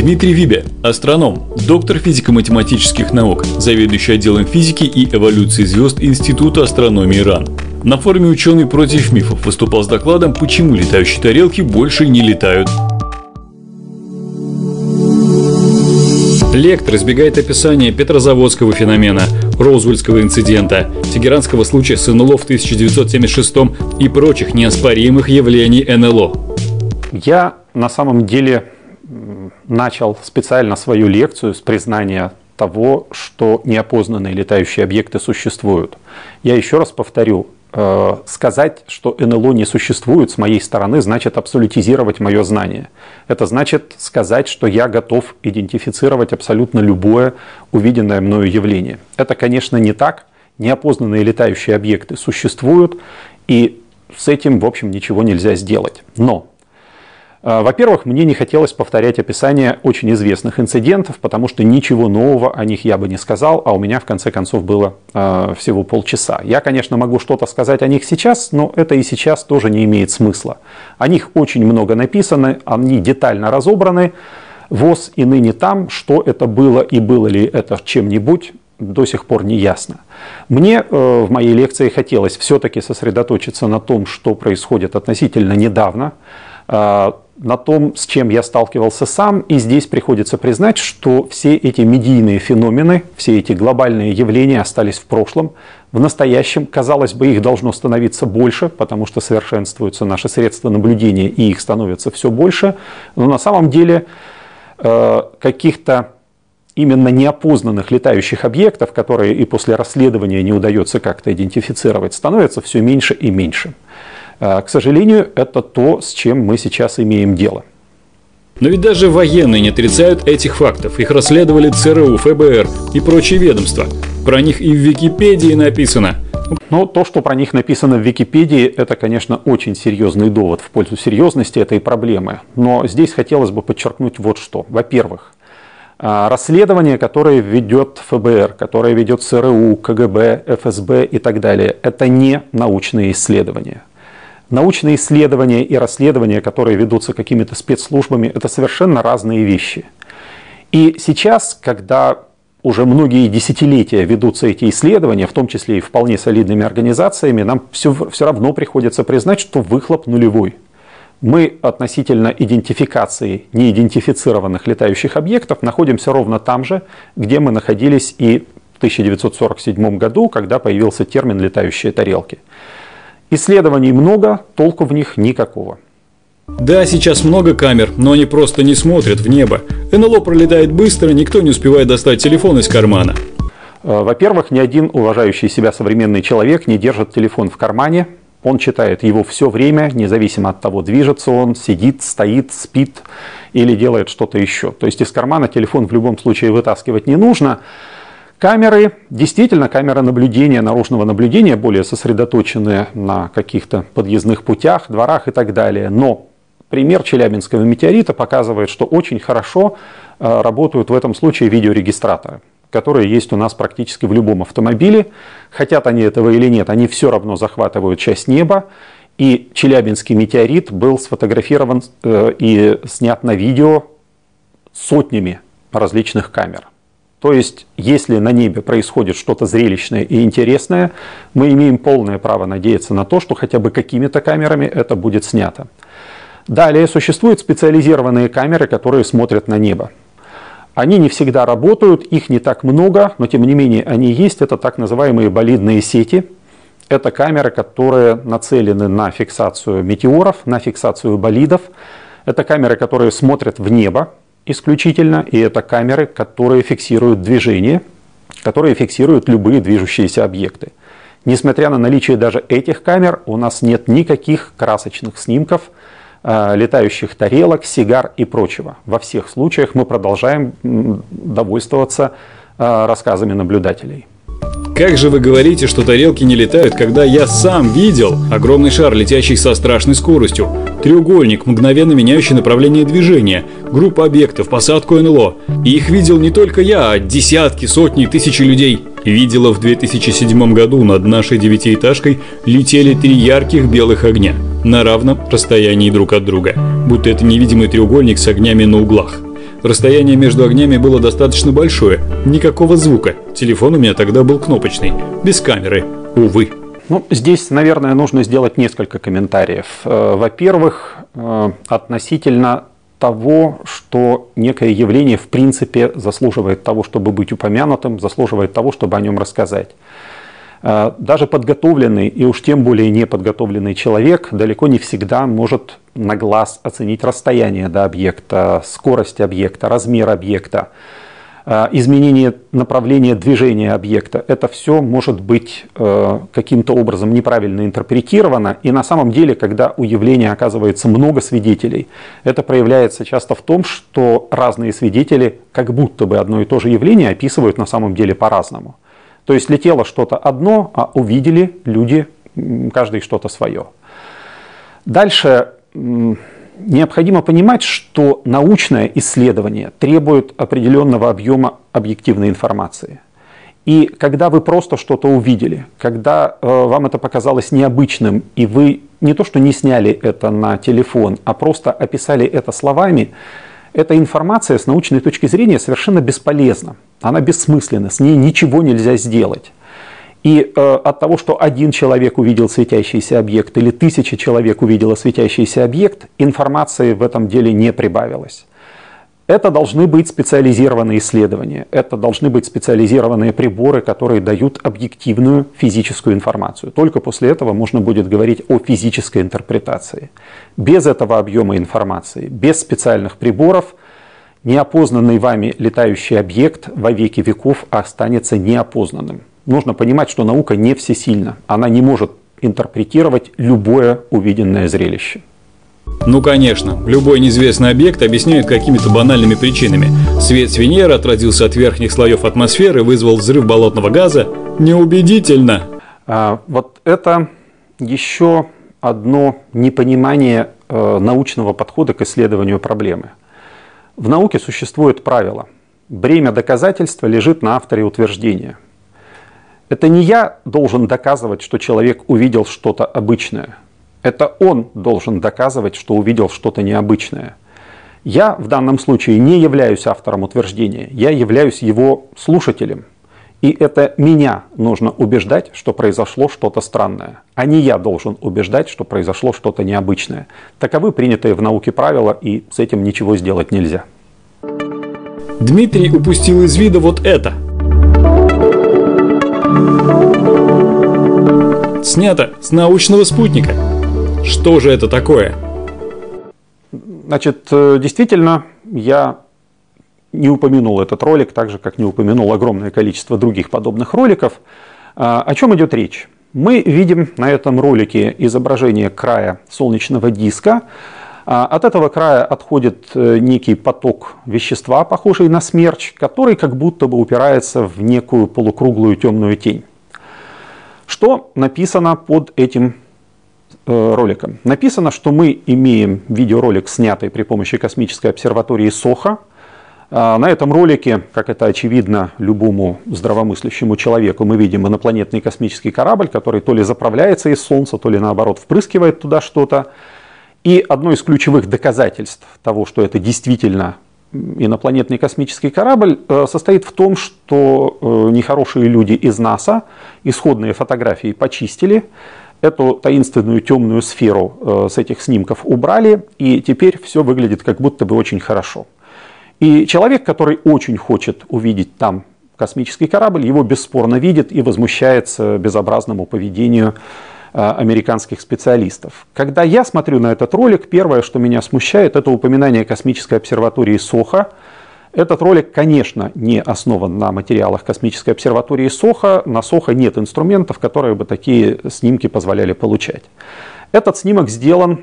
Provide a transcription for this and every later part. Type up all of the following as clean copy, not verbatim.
Дмитрий Вибе – астроном, доктор физико-математических наук, заведующий отделом физики и эволюции звезд Института астрономии РАН. На форуме «Ученый против мифов» выступал с докладом, почему летающие тарелки больше не летают. Лектор избегает описания петрозаводского феномена, Роузвельского инцидента, тегеранского случая с НЛО в 1976 и прочих неоспоримых явлений НЛО. Я на самом деле начал специально свою лекцию с признания того, что неопознанные летающие объекты существуют. Я еще раз повторю, сказать, что НЛО не существует с моей стороны, значит абсолютизировать мое знание. Это значит сказать, что я готов идентифицировать абсолютно любое увиденное мною явление. Это, конечно, не так. Неопознанные летающие объекты существуют, и с этим, в общем, ничего нельзя сделать. Но, во-первых, мне не хотелось повторять описание очень известных инцидентов, потому что ничего нового о них я бы не сказал, а у меня в конце концов было всего полчаса. Я, конечно, могу что-то сказать о них сейчас, но это и сейчас тоже не имеет смысла. О них очень много написано, они детально разобраны. ВОС и ныне там, что это было и было ли это чем-нибудь, до сих пор не ясно. Мне в моей лекции хотелось все-таки сосредоточиться на том, что происходит относительно недавно, на том, с чем я сталкивался сам, и здесь приходится признать, что все эти медийные феномены, все эти глобальные явления остались в прошлом. В настоящем, казалось бы, их должно становиться больше, потому что совершенствуются наши средства наблюдения, и их становится все больше. Но на самом деле каких-то именно неопознанных летающих объектов, которые и после расследования не удается как-то идентифицировать, становится все меньше и меньше. К сожалению, это то, с чем мы сейчас имеем дело. Но ведь даже военные не отрицают этих фактов. Их расследовали ЦРУ, ФБР и прочие ведомства. Про них и в Википедии написано. Но то, что про них написано в Википедии, это, конечно, очень серьезный довод в пользу серьезности этой проблемы. Но здесь хотелось бы подчеркнуть вот что. Во-первых, расследование, которое ведет ФБР, которое ведет ЦРУ, КГБ, ФСБ и так далее, это не научные исследования. Научные исследования и расследования, которые ведутся какими-то спецслужбами, это совершенно разные вещи. И сейчас, когда уже многие десятилетия ведутся эти исследования, в том числе и вполне солидными организациями, нам все равно приходится признать, что выхлоп нулевой. Мы относительно идентификации неидентифицированных летающих объектов находимся ровно там же, где мы находились и в 1947 году, когда появился термин «летающие тарелки». Исследований много, толку в них никакого. Да, сейчас много камер, но они просто не смотрят в небо. НЛО пролетает быстро, никто не успевает достать телефон из кармана. Во-первых, ни один уважающий себя современный человек не держит телефон в кармане. Он читает его все время, независимо от того, движется он, сидит, стоит, спит или делает что-то еще. То есть из кармана телефон в любом случае вытаскивать не нужно. Камеры, действительно, камеры наблюдения, наружного наблюдения, более сосредоточенные на каких-то подъездных путях, дворах и так далее. Но пример Челябинского метеорита показывает, что очень хорошо работают в этом случае видеорегистраторы, которые есть у нас практически в любом автомобиле. Хотят они этого или нет, они все равно захватывают часть неба. И Челябинский метеорит был сфотографирован и снят на видео сотнями различных камер. То есть, если на небе происходит что-то зрелищное и интересное, мы имеем полное право надеяться на то, что хотя бы какими-то камерами это будет снято. Далее существуют специализированные камеры, которые смотрят на небо. Они не всегда работают, их не так много, но тем не менее они есть. Это так называемые болидные сети. Это камеры, которые нацелены на фиксацию метеоров, на фиксацию болидов. Это камеры, которые смотрят в небо исключительно, и это камеры, которые фиксируют движение, которые фиксируют любые движущиеся объекты. Несмотря на наличие даже этих камер, у нас нет никаких красочных снимков летающих тарелок, сигар и прочего. Во всех случаях мы продолжаем довольствоваться рассказами наблюдателей. Как же вы говорите, что тарелки не летают, когда я сам видел огромный шар, летящий со страшной скоростью, треугольник, мгновенно меняющий направление движения, группа объектов, посадку НЛО. И их видел не только я, а десятки, сотни, тысячи людей. Видела в 2007 году над нашей девятиэтажкой летели 3 ярких белых огня на равном расстоянии друг от друга, будто это невидимый треугольник с огнями на углах. Расстояние между огнями было достаточно большое, никакого звука. Телефон у меня тогда был кнопочный, без камеры, увы. Ну, здесь, наверное, нужно сделать несколько комментариев. Во-первых, относительно того, что некое явление в принципе заслуживает того, чтобы быть упомянутым, заслуживает того, чтобы о нем рассказать. Даже подготовленный и уж тем более неподготовленный человек далеко не всегда может на глаз оценить расстояние до объекта, скорость объекта, размер объекта, изменение направления движения объекта. Это все может быть каким-то образом неправильно интерпретировано. И на самом деле, когда у явления оказывается много свидетелей, это проявляется часто в том, что разные свидетели как будто бы одно и то же явление описывают на самом деле по-разному. То есть летело что-то одно, а увидели люди, каждый что-то свое. Дальше необходимо понимать, что научное исследование требует определенного объема объективной информации. И когда вы просто что-то увидели, когда вам это показалось необычным, и вы не то что не сняли это на телефон, а просто описали это словами, эта информация с научной точки зрения совершенно бесполезна. Она бессмысленна, с ней ничего нельзя сделать. И от того, что один человек увидел светящийся объект или 1000 человек увидела светящийся объект, информации в этом деле не прибавилось. Это должны быть специализированные исследования, это должны быть специализированные приборы, которые дают объективную физическую информацию. Только после этого можно будет говорить о физической интерпретации. Без этого объема информации, без специальных приборов, неопознанный вами летающий объект во веки веков останется неопознанным. Нужно понимать, что наука не всесильна. Она не может интерпретировать любое увиденное зрелище. Ну конечно, любой неизвестный объект объясняют какими-то банальными причинами. Свет с Венеры отразился от верхних слоев атмосферы, вызвал взрыв болотного газа. Неубедительно. Вот это еще одно непонимание научного подхода к исследованию проблемы. В науке существует правило. Бремя доказательства лежит на авторе утверждения. Это не я должен доказывать, что человек увидел что-то обычное. Это он должен доказывать, что увидел что-то необычное. Я в данном случае не являюсь автором утверждения, я являюсь его слушателем. И это меня нужно убеждать, что произошло что-то странное, а не я должен убеждать, что произошло что-то необычное. Таковы принятые в науке правила, и с этим ничего сделать нельзя. Дмитрий упустил из вида вот это. Снято с научного спутника. Что же это такое? Значит, действительно, я не упомянул этот ролик, так же, как не упомянул огромное количество других подобных роликов. О чем идет речь? Мы видим на этом ролике изображение края солнечного диска. От этого края отходит некий поток вещества, похожий на смерч, который как будто бы упирается в некую полукруглую темную тень. Что написано под этим роликом? Написано, что мы имеем видеоролик, снятый при помощи космической обсерватории СОХА. На этом ролике, как это очевидно любому здравомыслящему человеку, мы видим инопланетный космический корабль, который то ли заправляется из Солнца, то ли наоборот впрыскивает туда что-то. И одно из ключевых доказательств того, что это действительно инопланетный космический корабль, состоит в том, что нехорошие люди из НАСА исходные фотографии почистили, эту таинственную темную сферу с этих снимков убрали, и теперь все выглядит как будто бы очень хорошо. И человек, который очень хочет увидеть там космический корабль, его бесспорно видит и возмущается безобразному поведению американских специалистов. Когда я смотрю на этот ролик, первое, что меня смущает, это упоминание космической обсерватории СОХА. Этот ролик, конечно, не основан на материалах космической обсерватории СОХА. На СОХА нет инструментов, которые бы такие снимки позволяли получать. Этот снимок сделан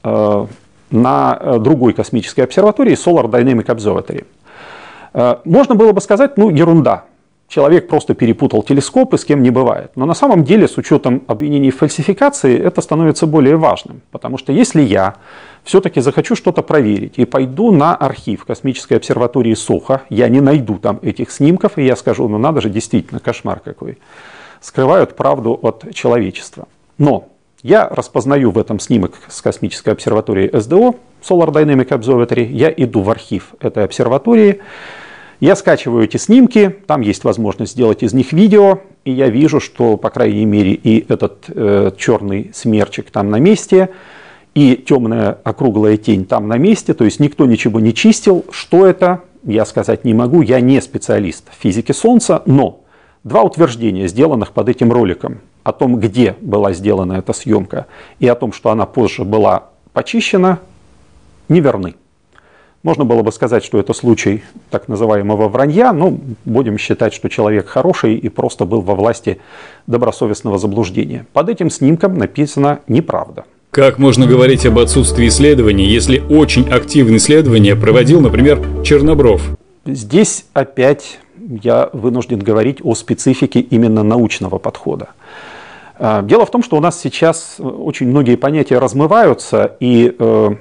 на другой космической обсерватории, Solar Dynamic Observatory. Можно было бы сказать, ну, ерунда. Человек просто перепутал телескоп, и с кем не бывает. Но на самом деле, с учетом обвинений в фальсификации, это становится более важным. Потому что если я все-таки захочу что-то проверить и пойду на архив космической обсерватории СОХА, я не найду там этих снимков, и я скажу, ну надо же, действительно, кошмар какой. Скрывают правду от человечества. Но я распознаю в этом снимок с космической обсерватории СДО Solar Dynamic Observatory, я иду в архив этой обсерватории, я скачиваю эти снимки, там есть возможность сделать из них видео, и я вижу, что, по крайней мере, и этот черный смерчик там на месте, и темная округлая тень там на месте, то есть никто ничего не чистил. Что это, я сказать не могу, я не специалист в физике Солнца, но два утверждения, сделанных под этим роликом, о том, где была сделана эта съемка, и о том, что она позже была почищена, неверны. Можно было бы сказать, что это случай так называемого вранья, но будем считать, что человек хороший и просто был во власти добросовестного заблуждения. Под этим снимком написано «неправда». Как можно говорить об отсутствии исследований, если очень активные исследования проводил, например, Чернобров? Здесь опять я вынужден говорить о специфике именно научного подхода. Дело в том, что у нас сейчас очень многие понятия размываются, и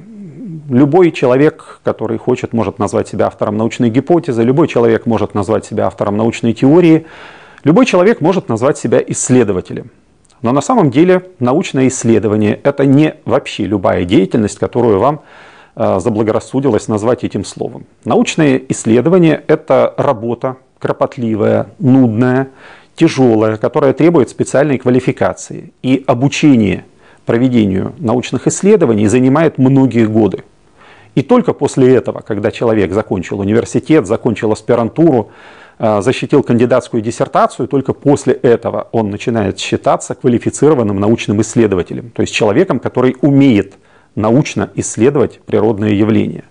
любой человек, который хочет, может назвать себя автором научной гипотезы, любой человек может назвать себя автором научной теории, любой человек может назвать себя исследователем. Но на самом деле научное исследование – это не вообще любая деятельность, которую вам заблагорассудилось назвать этим словом. Научное исследование – это работа кропотливая, нудная, тяжелая, которая требует специальной квалификации. И обучение проведению научных исследований занимает многие годы. И только после этого, когда человек закончил университет, закончил аспирантуру, защитил кандидатскую диссертацию, только после этого он начинает считаться квалифицированным научным исследователем, то есть человеком, который умеет научно исследовать природные явления.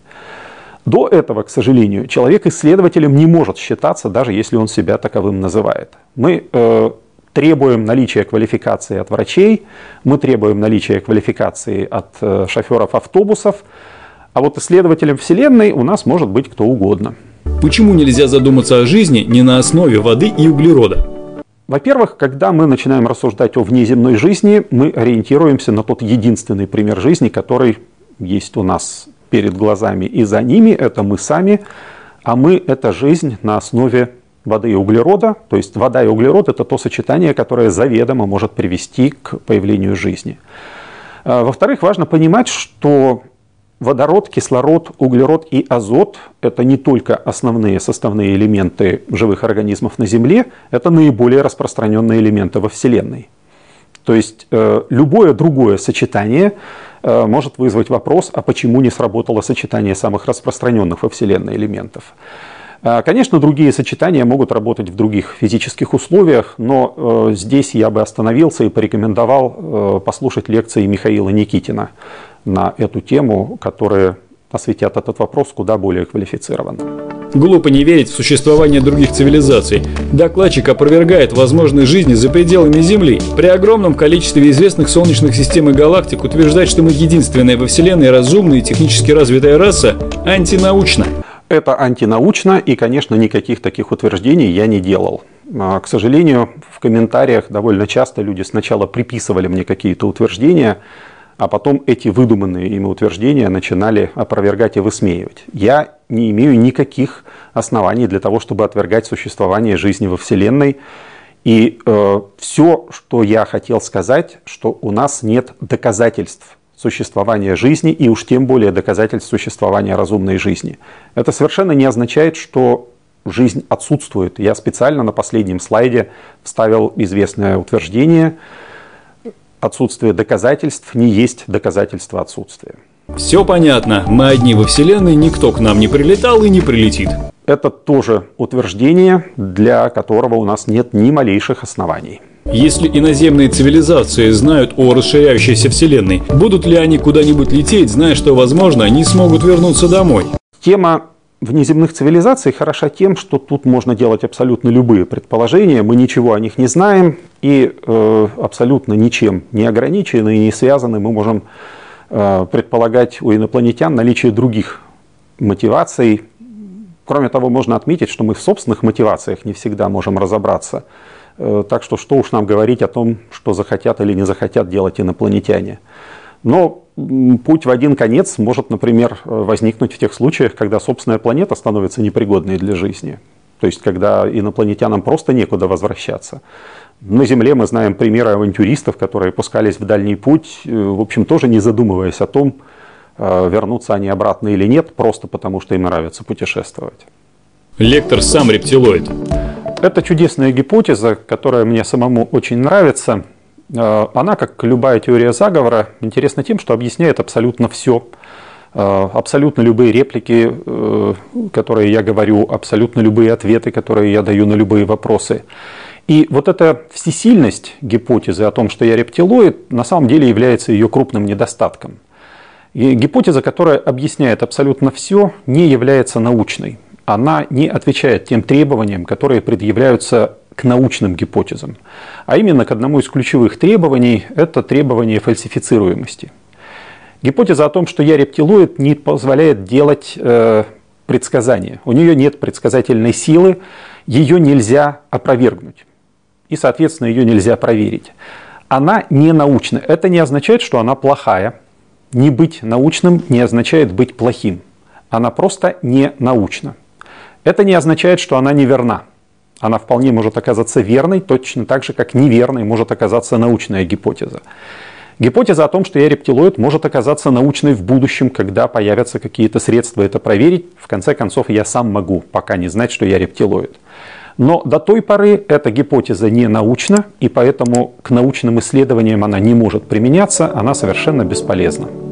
До этого, к сожалению, человек исследователем не может считаться, даже если он себя таковым называет. Мы требуем наличия квалификации от врачей, мы требуем наличия квалификации от шоферов автобусов, а вот исследователем Вселенной у нас может быть кто угодно. Почему нельзя задуматься о жизни не на основе воды и углерода? Во-первых, когда мы начинаем рассуждать о внеземной жизни, мы ориентируемся на тот единственный пример жизни, который есть у нас перед глазами и за ними, это мы сами, а мы – это жизнь на основе воды и углерода, то есть вода и углерод – это то сочетание, которое заведомо может привести к появлению жизни. Во-вторых, важно понимать, что водород, кислород, углерод и азот – это не только основные составные элементы живых организмов на Земле, это наиболее распространенные элементы во Вселенной. То есть любое другое сочетание может вызвать вопрос, а почему не сработало сочетание самых распространенных во Вселенной элементов. Конечно, другие сочетания могут работать в других физических условиях, но здесь я бы остановился и порекомендовал послушать лекции Михаила Никитина на эту тему, которые осветят этот вопрос куда более квалифицированно. Глупо не верить в существование других цивилизаций. Докладчик опровергает возможность жизни за пределами Земли. При огромном количестве известных солнечных систем и галактик утверждать, что мы единственная во Вселенной разумная и технически развитая раса, антинаучно. Это антинаучно, и, конечно, никаких таких утверждений я не делал. К сожалению, в комментариях довольно часто люди сначала приписывали мне какие-то утверждения, а потом эти выдуманные ими утверждения начинали опровергать и высмеивать. Я не имею никаких оснований для того, чтобы отвергать существование жизни во Вселенной. И все, что я хотел сказать, что у нас нет доказательств существования жизни и уж тем более доказательств существования разумной жизни. Это совершенно не означает, что жизнь отсутствует. Я специально на последнем слайде вставил известное утверждение: отсутствие доказательств не есть доказательство отсутствия. Все понятно. Мы одни во Вселенной, никто к нам не прилетал и не прилетит. Это тоже утверждение, для которого у нас нет ни малейших оснований. Если иноземные цивилизации знают о расширяющейся Вселенной, будут ли они куда-нибудь лететь, зная, что, возможно, они смогут вернуться домой? Тема внеземных цивилизаций хороша тем, что тут можно делать абсолютно любые предположения, мы ничего о них не знаем и абсолютно ничем не ограничены и не связаны. Мы можем предполагать у инопланетян наличие других мотиваций. Кроме того, можно отметить, что мы в собственных мотивациях не всегда можем разобраться. Так что уж нам говорить о том, что захотят или не захотят делать инопланетяне. Но путь в один конец может, например, возникнуть в тех случаях, когда собственная планета становится непригодной для жизни. То есть, когда инопланетянам просто некуда возвращаться. На Земле мы знаем примеры авантюристов, которые пускались в дальний путь, в общем, тоже не задумываясь о том, вернутся они обратно или нет, просто потому что им нравится путешествовать. Лектор сам рептилоид. Это чудесная гипотеза, которая мне самому очень нравится. Она, как любая теория заговора, интересна тем, что объясняет абсолютно все. Абсолютно любые реплики, которые я говорю, абсолютно любые ответы, которые я даю на любые вопросы. И вот эта всесильность гипотезы о том, что я рептилоид, на самом деле является ее крупным недостатком. И гипотеза, которая объясняет абсолютно все, не является научной. Она не отвечает тем требованиям, которые предъявляются к научным гипотезам. А именно к одному из ключевых требований – это требование фальсифицируемости. Гипотеза о том, что я рептилоид, не позволяет делать предсказания. У нее нет предсказательной силы, ее нельзя опровергнуть. И, соответственно, ее нельзя проверить. Она не научна. Это не означает, что она плохая. Не быть научным не означает быть плохим. Она просто не научна. Это не означает, что она неверна. Она вполне может оказаться верной, точно так же, как неверной может оказаться научная гипотеза. Гипотеза о том, что я рептилоид, может оказаться научной в будущем, когда появятся какие-то средства это проверить. В конце концов, я сам могу пока не знать, что я рептилоид. Но до той поры эта гипотеза не научна, и поэтому к научным исследованиям она не может применяться, она совершенно бесполезна.